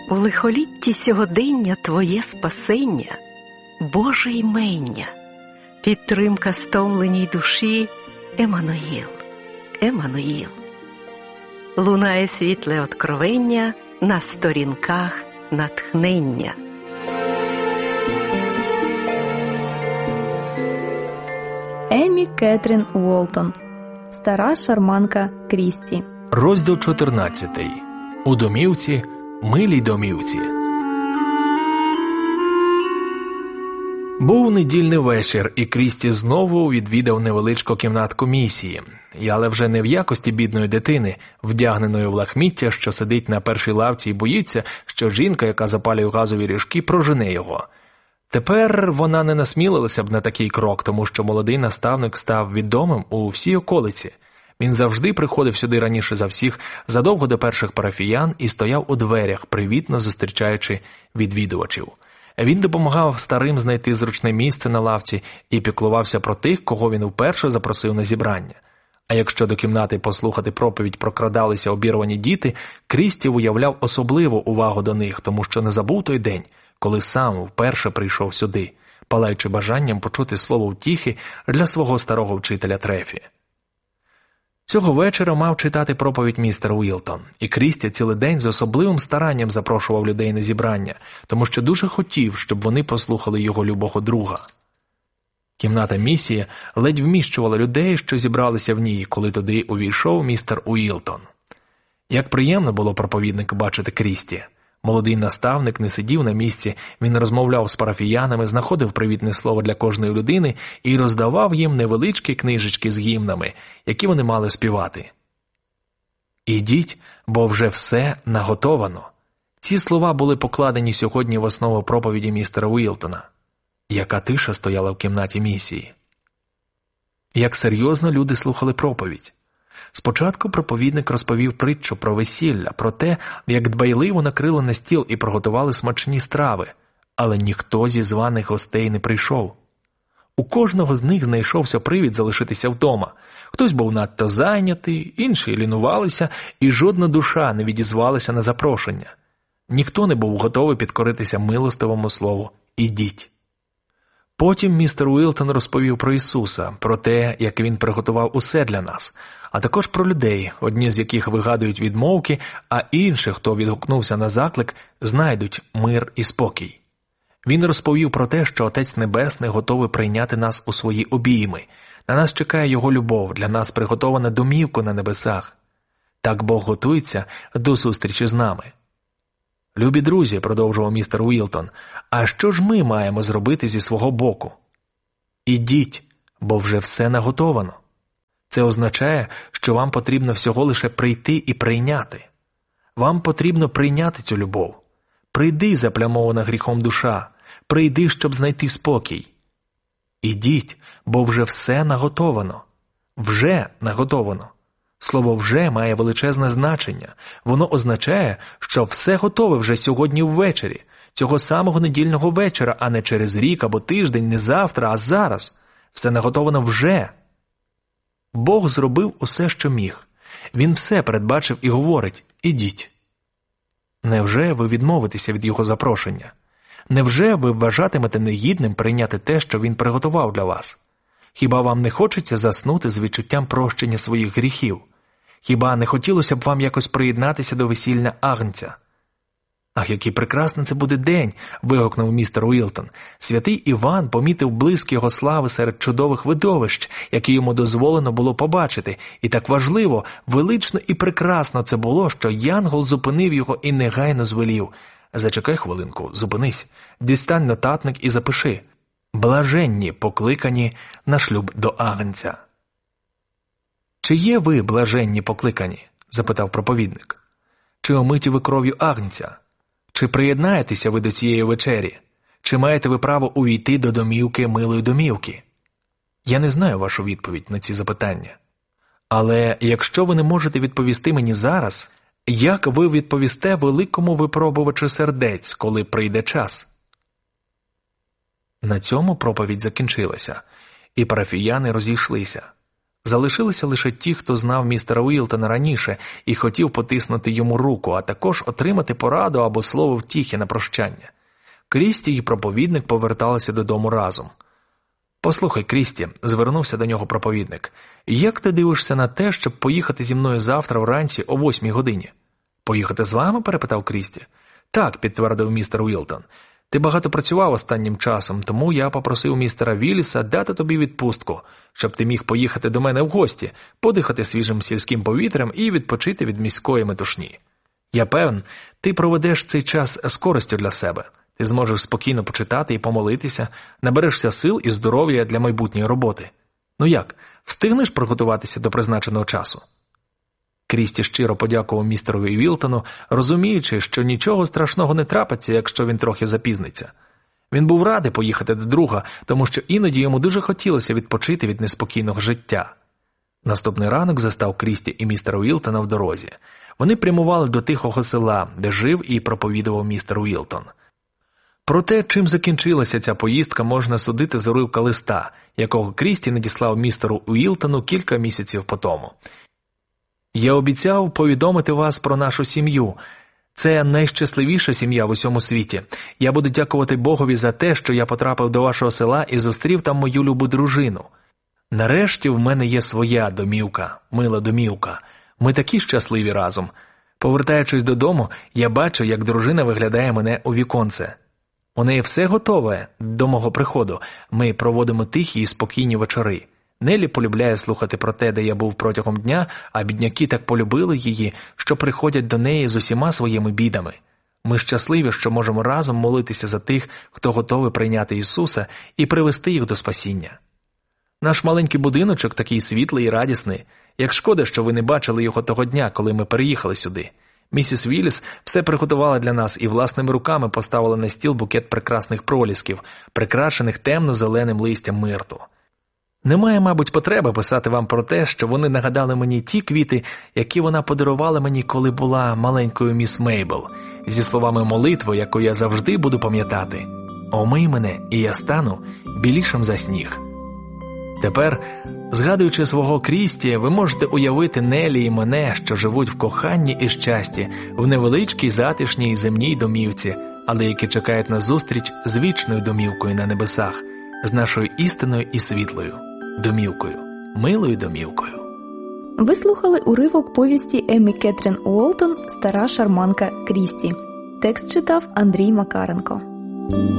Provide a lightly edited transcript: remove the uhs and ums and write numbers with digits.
У лихолітті сьогодення твоє спасення, Боже ймення, підтримка стомленій душі, Еммануїл, Еммануїл. Лунає світле откровення на сторінках натхнення. Еммі Кетрін Уолтон. Стара шарманка Крісті. Розділ 14. У домівці, милій домівці. Був недільний вечір, і Крісті знову відвідав невеличку кімнатку місії. Але вже не в якості бідної дитини, вдягненої в лахміття, що сидить на першій лавці і боїться, що жінка, яка запалює газові ріжки, прожене його. Тепер вона не насмілилася б на такий крок, тому що молодий наставник став відомим у всій околиці. Він завжди приходив сюди раніше за всіх, задовго до перших парафіян, і стояв у дверях, привітно зустрічаючи відвідувачів. Він допомагав старим знайти зручне місце на лавці і піклувався про тих, кого він вперше запросив на зібрання. А якщо до кімнати послухати проповідь прокрадалися обірвані діти, Крісті виявляв особливу увагу до них, тому що не забув той день, коли сам вперше прийшов сюди, палаючи бажанням почути слово втіхи для свого старого вчителя Трефі. Цього вечора мав читати проповідь містер Уілтон, і Крісті цілий день з особливим старанням запрошував людей на зібрання, тому що дуже хотів, щоб вони послухали його любого друга. Кімната місії ледь вміщувала людей, що зібралися в ній, коли туди увійшов містер Уілтон. Як приємно було проповіднику бачити Крісті. Молодий наставник не сидів на місці, він розмовляв з парафіянами, знаходив привітне слово для кожної людини і роздавав їм невеличкі книжечки з гімнами, які вони мали співати. «Ідіть, бо вже все наготовано». Ці слова були покладені сьогодні в основу проповіді містера Уілтона. Яка тиша стояла в кімнаті місії. Як серйозно люди слухали проповідь. Спочатку проповідник розповів притчу про весілля, про те, як дбайливо накрили на стіл і приготували смачні страви, але ніхто зі званих гостей не прийшов. У кожного з них знайшовся привід залишитися вдома. Хтось був надто зайнятий, інші лінувалися, і жодна душа не відізвалася на запрошення. Ніхто не був готовий підкоритися милостивому слову «ідіть». Потім містер Уілтон розповів про Ісуса, про те, як Він приготував усе для нас, а також про людей, одні з яких вигадують відмовки, а інші, хто відгукнувся на заклик, знайдуть мир і спокій. Він розповів про те, що Отець Небесний готовий прийняти нас у свої обійми. На нас чекає Його любов, для нас приготована домівка на небесах. Так Бог готується до зустрічі з нами. «Любі друзі», – продовжував містер Уілтон, – «а що ж ми маємо зробити зі свого боку? Ідіть, бо вже все наготовано». Це означає, що вам потрібно всього лише прийти і прийняти. Вам потрібно прийняти цю любов. Прийди, заплямована гріхом душа, прийди, щоб знайти спокій. Ідіть, бо вже все наготовано. Вже наготовано. Слово «вже» має величезне значення. Воно означає, що все готове вже сьогодні ввечері, цього самого недільного вечора, а не через рік або тиждень, не завтра, а зараз. Все наготовано вже. Бог зробив усе, що міг. Він все передбачив і говорить «ідіть». Невже ви відмовитеся від Його запрошення? Невже ви вважатимете негідним прийняти те, що Він приготував для вас? Хіба вам не хочеться заснути з відчуттям прощення своїх гріхів? Хіба не хотілося б вам якось приєднатися до весілля Агнця? «Ах, який прекрасний це буде день!» – вигукнув містер Уілтон. Святий Іван помітив блиск його слави серед чудових видовищ, які йому дозволено було побачити, і так важливо, велично і прекрасно це було, що янгол зупинив його і негайно звелів. «Зачекай хвилинку, зупинись, дістань нотатник і запиши. Блаженні, покликані на шлюб до Агнця». «Чи є ви блаженні покликані?» – запитав проповідник. «Чи омиті ви кров'ю Агнця? Чи приєднаєтеся ви до цієї вечері? Чи маєте ви право увійти до домівки милої домівки?» Я не знаю вашу відповідь на ці запитання. Але якщо ви не можете відповісти мені зараз, як ви відповісте великому випробувачу сердець, коли прийде час? На цьому проповідь закінчилася, і парафіяни розійшлися. Залишилися лише ті, хто знав містера Уілтона раніше і хотів потиснути йому руку, а також отримати пораду або слово втіхи на прощання. Крісті і проповідник поверталися додому разом. «Послухай, Крісті», – звернувся до нього проповідник, – «як ти дивишся на те, щоб поїхати зі мною завтра вранці о 8 годині?» «Поїхати з вами?» – перепитав Крісті. «Так», – підтвердив містер Уілтон. «Ти багато працював останнім часом, тому я попросив містера Вілліса дати тобі відпустку, щоб ти міг поїхати до мене в гості, подихати свіжим сільським повітрям і відпочити від міської метушні. Я певен, ти проведеш цей час з користю для себе. Ти зможеш спокійно почитати і помолитися, наберешся сил і здоров'я для майбутньої роботи. Ну як, встигнеш приготуватися до призначеного часу?» Крісті щиро подякував містерові Уілтону, розуміючи, що нічого страшного не трапиться, якщо він трохи запізниться. Він був радий поїхати до друга, тому що іноді йому дуже хотілося відпочити від неспокійного життя. Наступний ранок застав Крісті і містера Уілтона в дорозі. Вони прямували до тихого села, де жив і проповідував містер Уілтон. Про те, чим закінчилася ця поїздка, можна судити з уривка листа, якого Крісті надіслав містеру Уілтону кілька місяців потому. «Я обіцяв повідомити вас про нашу сім'ю. Це найщасливіша сім'я в усьому світі. Я буду дякувати Богові за те, що я потрапив до вашого села і зустрів там мою любу дружину. Нарешті в мене є своя домівка, мила домівка. Ми такі щасливі разом. Повертаючись додому, я бачу, як дружина виглядає мене у віконце. У неї все готове до мого приходу. Ми проводимо тихі і спокійні вечори. Нелі полюбляє слухати про те, де я був протягом дня, а бідняки так полюбили її, що приходять до неї з усіма своїми бідами. Ми щасливі, що можемо разом молитися за тих, хто готовий прийняти Ісуса і привести їх до спасіння. Наш маленький будиночок такий світлий і радісний. Як шкода, що ви не бачили його того дня, коли ми переїхали сюди. Місіс Вілліс все приготувала для нас і власними руками поставила на стіл букет прекрасних пролісків, прикрашених темно-зеленим листям мирту. Немає, мабуть, потреби писати вам про те, що вони нагадали мені ті квіти, які вона подарувала мені, коли була маленькою міс Мейбл, зі словами молитви, яку я завжди буду пам'ятати. «Омий мене, і я стану білішим за сніг». Тепер, згадуючи свого Крісті, ви можете уявити Нелі і мене, що живуть в коханні і щасті, в невеличкій затишній земній домівці, але які чекають на зустріч з вічною домівкою на небесах, з нашою істинною і світлою домівкою, милою домівкою. Ви слухали уривок повісті Еммі Кетрін Уолтон «Стара шарманка Крісті». Текст читав Андрій Макаренко.